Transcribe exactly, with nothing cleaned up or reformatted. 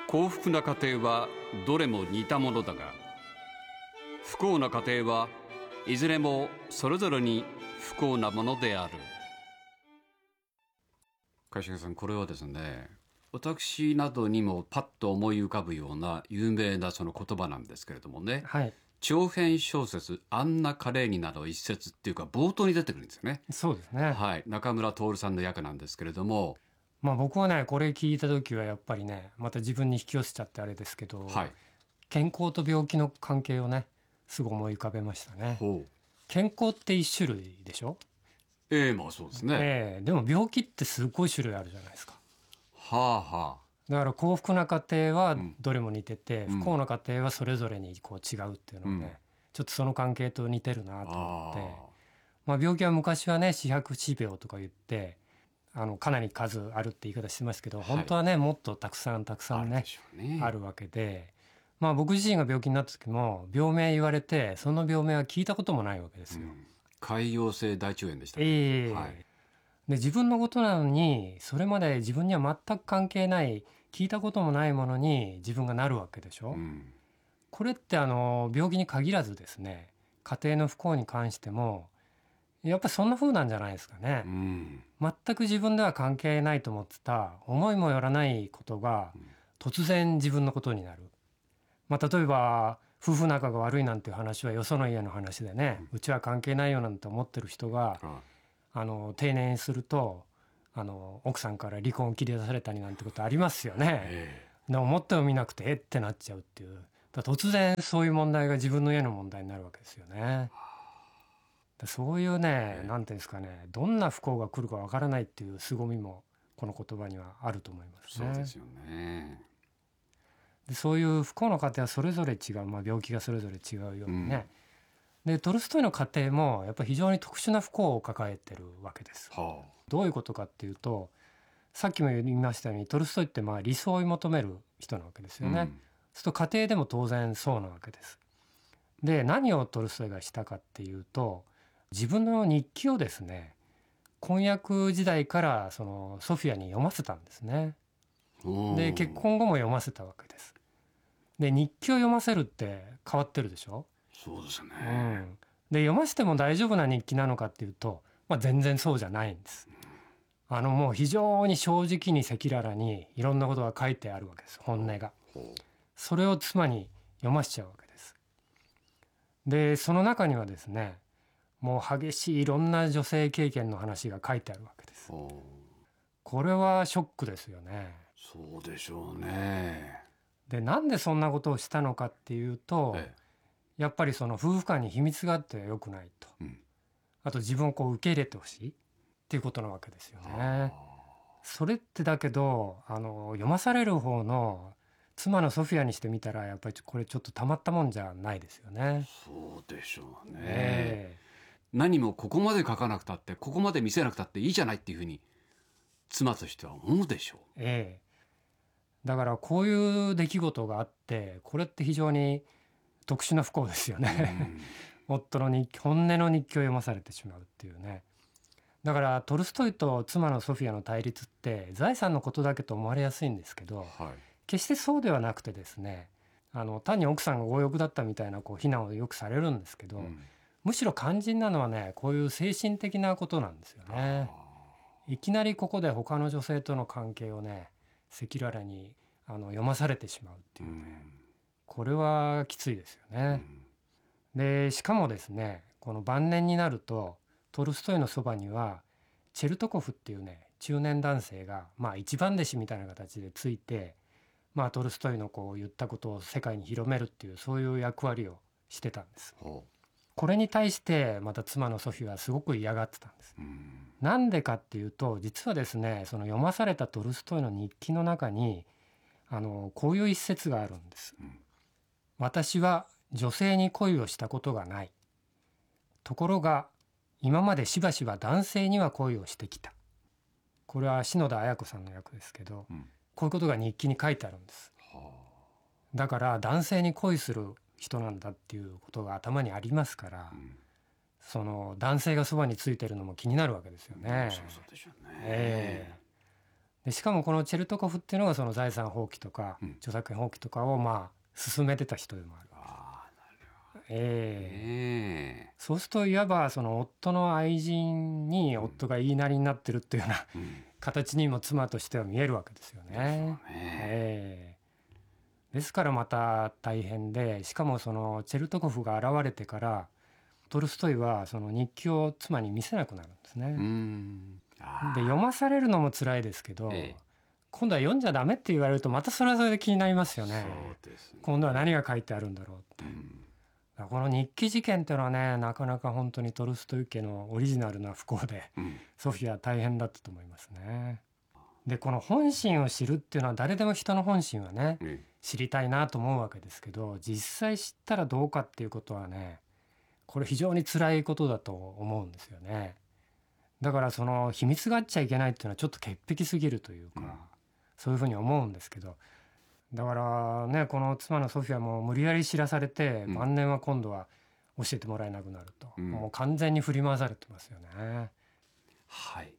幸福な家庭はどれも似たものだが、不幸な家庭はいずれもそれぞれに不幸なものである。柏木さん、これはですね、私などにもパッと思い浮かぶような有名なその言葉なんですけれどもね、 はい、 長編小説アンナ・カレーニナの一節っていうか冒頭に出てくるんですよね。 そうですね、 はい、中村徹さんの役なんですけれども、 まあ、僕はねこれ聞いた時はやっぱりねまた自分に引き寄せちゃってあれですけど、 はい、 健康と病気の関係をねすぐ思い浮かべましたね。 ほう、 健康って一種類でしょ、 ええ、まあそうですね、 ええ、でも病気ってすごい種類あるじゃないですか。 はあはあ、 だから幸福な家庭はどれも似てて、 うん、 不幸な家庭はそれぞれにこう違うっていうのはね、 うん、 ちょっとその関係と似てるなと思って、 あまあ、病気は昔はね四白四病とか言ってあのかなり数あるって言い方してますけど、 はい、 本当はねもっとたくさんたくさんあるねでしょうね、 あるわけで、まあ、僕自身が病気になった時も病名言われてその病名は聞いたこともないわけですよ。 うん、潰瘍性大腸炎でしたっけ、 ええ、 はい、 で自分のことなのにそれまで自分には全く関係ない聞いたこともないものに自分がなるわけでしょ、 うん、 これってあの病気に限らずですね、家庭の不幸に関してもやっぱりそんな風なんじゃないですかね、 うん、 全く自分では関係ないと思ってた思いもよらないことが突然自分のことになる、まあ、例えば夫婦仲が悪いなんていう話はよその家の話でね、うちは関係ないよなんて思ってる人がああの定年するとあの奥さんから離婚を切り出されたりなんてことありますよね。 えでも思ってもみなくてえってなっちゃうっていう、だから突然そういう問題が自分の家の問題になるわけですよね。だそういうね、なんていうんですかね、どんな不幸が来るかわからないっていう凄みもこの言葉にはあると思いますね。 そうですよね、 でそういう不幸の家庭はそれぞれ違う、まあ、病気がそれぞれ違うようにね、うん、でトルストイの家庭もやっぱり非常に特殊な不幸を抱えてるわけです、はあ、どういうことかっていうと、さっきも言いましたようにトルストイってまあ理想を追い求める人なわけですよね、うん、そうすると家庭でも当然そうなわけです。で何をトルストイがしたかっていうと、自分の日記をですね婚約時代からそのソフィアに読ませたんですね。で結婚後も読ませたわけです。で日記を読ませるって変わってるでしょ。 そうですね、 うん、で読ませても大丈夫な日記なのかっていうと、まあ、全然そうじゃないんです。あのもう非常に正直に赤裸々にいろんなことが書いてあるわけです、本音が。それを妻に読ませちゃうわけです。でその中にはですね、もう激しいいろんな女性経験の話が書いてあるわけです。これはショックですよね。 そうでしょうね。 でなんでそんなことをしたのかっていうと、 ええ、 やっぱりその夫婦間に秘密があって良くないと、うん、あと自分をこう受け入れてほしいっていうことなわけですよね。それってだけどあの読まされる方の妻のソフィアにしてみたらやっぱりこれちょっとたまったもんじゃないですよね。 そうでしょうね、 えー、 何もここまで書かなくたってここまで見せなくたっていいじゃないっていうふうに妻としては思うでしょう。 えー、だからこういう出来事があってこれって非常に特殊な不幸ですよね、うん、夫の日記、本音の日記を読まされてしまうっていうね。だからトルストイと妻のソフィアの対立って財産のことだけと思われやすいんですけど、はい、決してそうではなくてですね、あの単に奥さんが強欲だったみたいなこう非難をよくされるんですけど、うん、むしろ肝心なのはねこういう精神的なことなんですよね。いきなりここで他の女性との関係をね赤裸々にあの読まされてしまうっていうね、うん、これはきついですよね、うん、でしかもですねこの晩年になるとトルストイのそばにはチェルトコフっていうね中年男性がまあ一番弟子みたいな形でついて、まあ、トルストイのこう言ったことを世界に広めるっていうそういう役割をしてたんです。これに対してまた妻のソフィはすごく嫌がってたんです。なんでかっていうと実はですねその読まされたトルストイの日記の中にあのこういう一節があるんです、うん、私は女性に恋をしたことがない。ところが今までしばしば男性には恋をしてきた。これは篠田綾子さんの役ですけど、うん、こういうことが日記に書いてあるんです、はあ、だから男性に恋する人なんだっていうことが頭にありますから、うん、その男性がそばについてるのも気になるわけですよね。 そうそうでしょうね、 えー、 でしかもこのチェルトコフっていうのがその財産放棄とか、 うん、 著作権放棄とかをまあ進めてた人でもある。 ああ、なるほど。 えーえそうするといわばその夫の愛人に夫が言いなりになってるっていうような、 ーうん形にも妻としては見えるわけですよね。 ですよね。 えーですからまた大変で、しかもそのチェルトコフが現れてからトルストイはその日記を妻に見せなくなるんですね。 うーんあーで読まされるのも辛いですけど、 ええ今度は読んじゃダメって言われるとまたそれはそれで気になりますよね。 そうですね。 今度は何が書いてあるんだろうって。 うんだからこの日記事件っていうのはね、なかなか本当にトルストイ家のオリジナルな不幸で、 うんソフィアは大変だったと思いますね。でこの本心を知るっていうのは誰でも人の本心はねえ知りたいなと思うわけですけど、実際知ったらどうかっていうことはね、これ非常に辛いことだと思うんですよね。だからその秘密があっちゃいけないっていうのはちょっと潔癖すぎるというか、 うんそういうふうに思うんですけど、だからねこの妻のソフィアも無理やり知らされて、 うん晩年は今度は教えてもらえなくなると、 うんもう完全に振り回されてますよね。 はい。